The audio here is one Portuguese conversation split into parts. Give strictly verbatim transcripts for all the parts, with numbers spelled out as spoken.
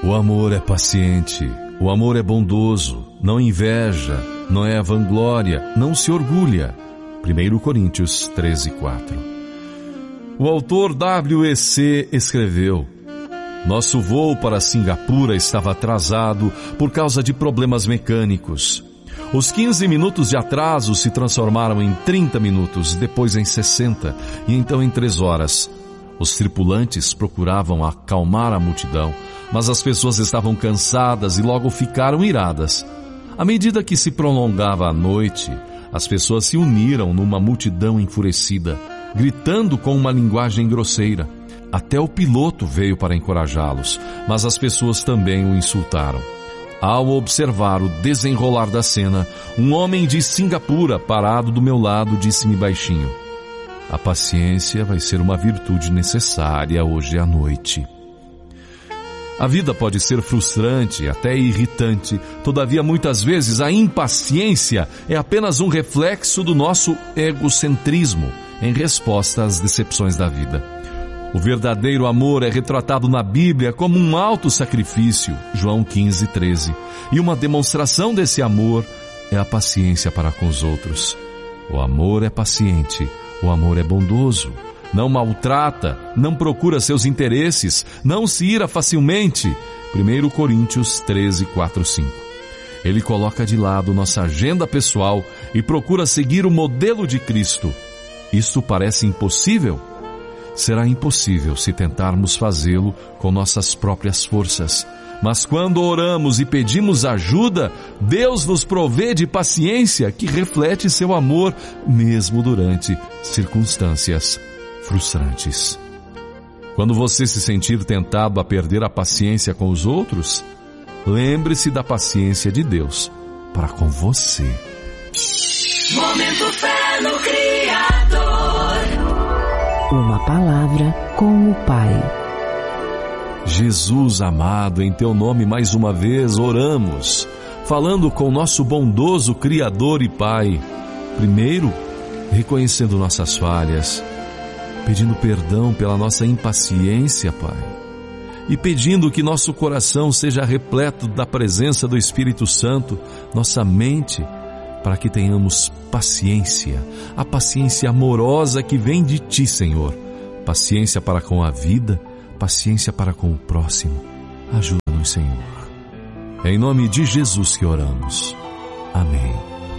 O amor é paciente, o amor é bondoso, não inveja, não é vanglória, não se orgulha. primeiro Coríntios treze, quatro. O autor W E C escreveu: nosso voo para Singapura estava atrasado por causa de problemas mecânicos. Os quinze minutos de atraso se transformaram em trinta minutos, depois em sessenta e então em três horas. Os tripulantes procuravam acalmar a multidão, mas as pessoas estavam cansadas e logo ficaram iradas. À medida que se prolongava a noite, as pessoas se uniram numa multidão enfurecida, gritando com uma linguagem grosseira. Até o piloto veio para encorajá-los, mas as pessoas também o insultaram. Ao observar o desenrolar da cena, um homem de Singapura, parado do meu lado, disse-me baixinho: a paciência vai ser uma virtude necessária hoje à noite. A vida pode ser frustrante, até irritante. Todavia, muitas vezes, a impaciência é apenas um reflexo do nosso egocentrismo em resposta às decepções da vida. O verdadeiro amor é retratado na Bíblia como um alto sacrifício, João quinze, treze. E uma demonstração desse amor é a paciência para com os outros. O amor é paciente, o amor é bondoso. Não maltrata, não procura seus interesses, não se ira facilmente. primeiro Coríntios treze, quatro, cinco. Ele coloca de lado nossa agenda pessoal e procura seguir o modelo de Cristo. Isso parece impossível? Será impossível se tentarmos fazê-lo com nossas próprias forças. Mas quando oramos e pedimos ajuda, Deus nos provê de paciência que reflete seu amor, mesmo durante circunstâncias frustrantes. Quando você se sentir tentado a perder a paciência com os outros, lembre-se da paciência de Deus para com você. Momento Fé no Criador. Uma palavra com o Pai. Jesus amado, em teu nome mais uma vez oramos, falando com nosso bondoso Criador e Pai. Primeiro, reconhecendo nossas falhas, pedindo perdão pela nossa impaciência, Pai, e pedindo que nosso coração seja repleto da presença do Espírito Santo, nossa mente, para que tenhamos paciência, a paciência amorosa que vem de Ti, Senhor. Paciência para com a vida, paciência para com o próximo. Ajuda-nos, Senhor. É em nome de Jesus que oramos. Amém.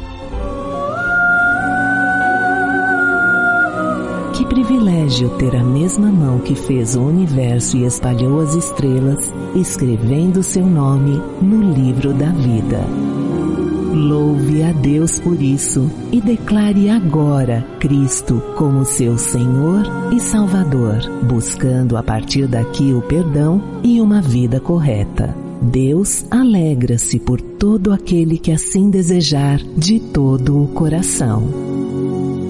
Que privilégio ter a mesma mão que fez o universo e espalhou as estrelas, escrevendo seu nome no livro da vida. Louve a Deus por isso e declare agora Cristo como seu Senhor e Salvador, buscando a partir daqui o perdão e uma vida correta. Deus alegra-se por todo aquele que assim desejar de todo o coração.